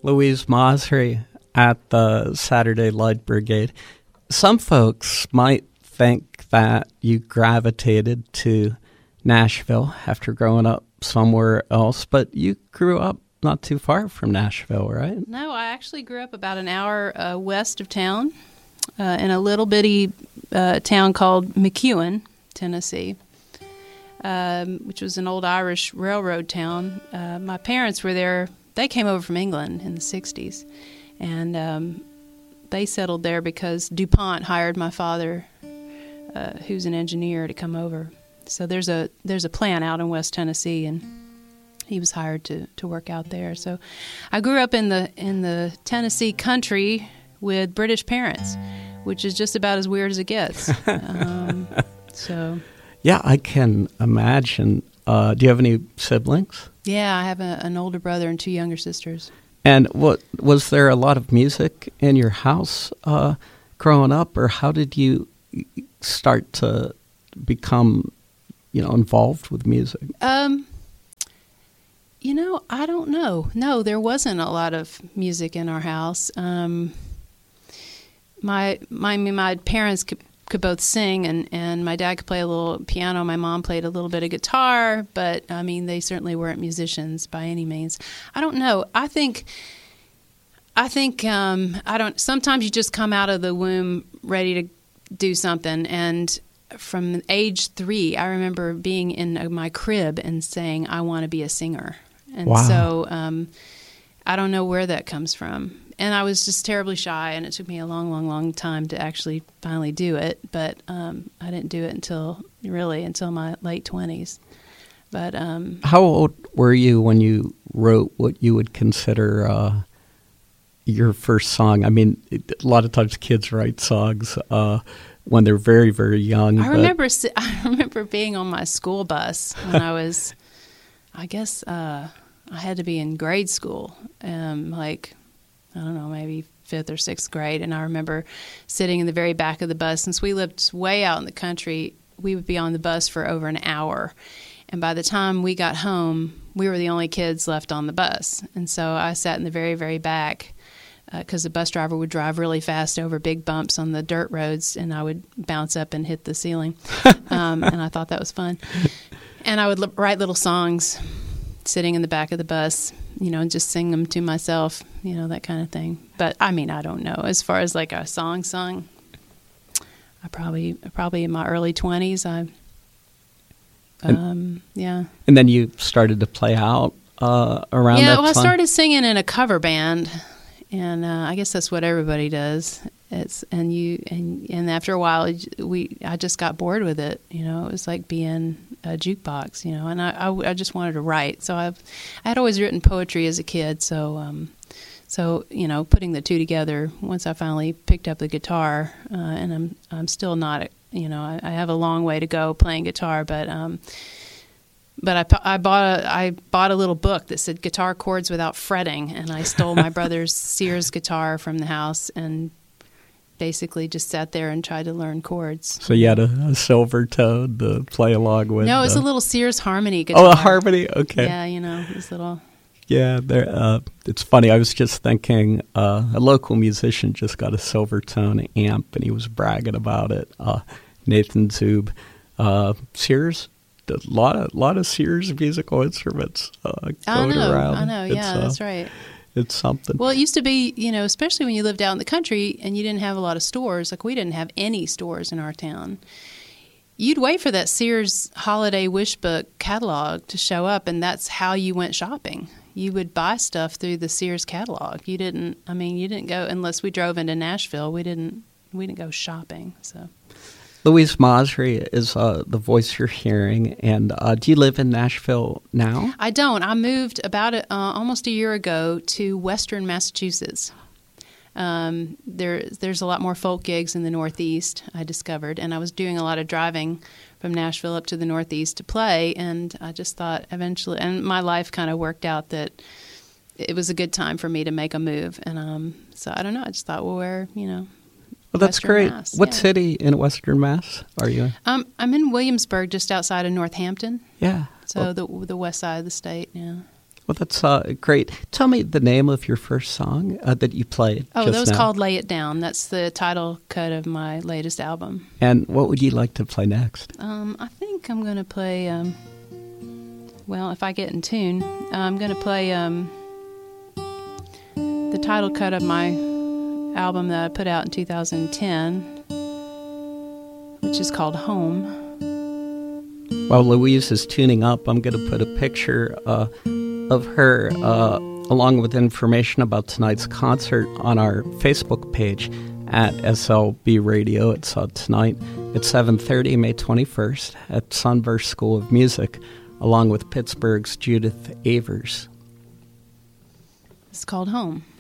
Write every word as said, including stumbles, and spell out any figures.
Louise Masri at the Saturday Light Brigade. Some folks might think that you gravitated to Nashville after growing up somewhere else, but you grew up not too far from Nashville, right? No, I actually grew up about an hour uh, west of town uh, in a little bitty uh, town called McEwen, Tennessee, um, which was an old Irish railroad town. Uh, my parents were there. They came over from England in the sixties, and um, they settled there because DuPont hired my father, uh, who's an engineer, to come over. So there's a there's a plant out in West Tennessee, and he was hired to, to work out there. So I grew up in the in the Tennessee country with British parents, which is just about as weird as it gets. um, so yeah, I can imagine. Uh, do you have any siblings? Yeah, I have a, an older brother and two younger sisters. And what was there a lot of music in your house uh, growing up, or how did you start to become, you know, involved with music? Um, you know, I don't know. No, there wasn't a lot of music in our house. Um, my my my parents could, could both sing, and, and my dad could play a little piano. My mom played a little bit of guitar, but I mean, they certainly weren't musicians by any means. I don't know. I think, I think, um, I don't, sometimes you just come out of the womb ready to do something. And from age three, I remember being in my crib and saying, I want to be a singer. And wow. so, um, I don't know where that comes from. And I was just terribly shy, and it took me a long, long, long time to actually finally do it. But um, I didn't do it until, really, until my late twenties. But um, how old were you when you wrote what you would consider uh, your first song? I mean, it, a lot of times kids write songs uh, when they're very, very young. I remember I remember being on my school bus when I was, I guess, uh, I had to be in grade school, um, like, I don't know, maybe fifth or sixth grade. And I remember sitting in the very back of the bus. Since we lived way out in the country, we would be on the bus for over an hour. And by the time we got home, we were the only kids left on the bus. And so I sat in the very, very back because uh, the bus driver would drive really fast over big bumps on the dirt roads, and I would bounce up and hit the ceiling. um, and I thought that was fun. And I would l- write little songs sitting in the back of the bus, you know, and just sing them to myself, you know, that kind of thing. But I mean, I don't know. As far as like a song sung, I probably, probably in my early twenties, I, um, and, yeah. And then you started to play out uh, around yeah, that well, time? I started singing in a cover band, and uh, I guess that's what everybody does. It's and you and and after a while, we I just got bored with it. You know, it was like being a jukebox. You know, and I I, I just wanted to write. So I've I had always written poetry as a kid. So um, so you know, putting the two together. Once I finally picked up the guitar, uh, and I'm I'm still not. You know, I, I have a long way to go playing guitar, but um, but I I bought a I bought a little book that said Guitar Chords Without Fretting, and I stole my brother's Sears guitar from the house and basically just sat there and tried to learn chords. So you had a, a silver toad to play along with? No, it was uh, a little Sears Harmony guitar. Oh, a Harmony? Okay. Yeah, you know, this little... Yeah, there. Uh, it's funny. I was just thinking uh, a local musician just got a Silvertone amp, and he was bragging about it. Uh, Nathan Zub. Uh, Sears, a lot of, lot of Sears musical instruments uh, going I know, around. I know, yeah, uh, that's right. It's something. Well, it used to be, you know, especially when you lived out in the country and you didn't have a lot of stores. Like, we didn't have any stores in our town. You'd wait for that Sears Holiday Wish Book catalog to show up, and that's how you went shopping. You would buy stuff through the Sears catalog. You didn't, I mean, you didn't go, unless we drove into Nashville, we didn't, we didn't go shopping, so... Louise Masri is uh, the voice you're hearing, and uh, do you live in Nashville now? I don't. I moved about a, uh, almost a year ago to Western Massachusetts. Um, there, there's a lot more folk gigs in the Northeast, I discovered, and I was doing a lot of driving from Nashville up to the Northeast to play, and I just thought eventually, and my life kind of worked out that it was a good time for me to make a move, and um, so I don't know, I just thought, well, where, you know, Well, that's Western great. Mass, What yeah. city in Western Mass are you in? Um, I'm in Williamsburg, just outside of Northampton. Yeah. So well, the the west side of the state, yeah. Well, that's uh, great. Tell me the name of your first song uh, that you played. Oh, just that was now. called Lay It Down. That's the title cut of my latest album. And what would you like to play next? Um, I think I'm going to play, um, well, if I get in tune, I'm going to play um, the title cut of my album that I put out in two thousand ten, which is called Home. While Louise is tuning up, I'm going to put a picture uh, of her uh, along with information about tonight's concert on our Facebook page at S L B Radio. It's uh, tonight at seven thirty, May twenty-first, at Sunburst School of Music, along with Pittsburgh's Judith Avers. It's called Home.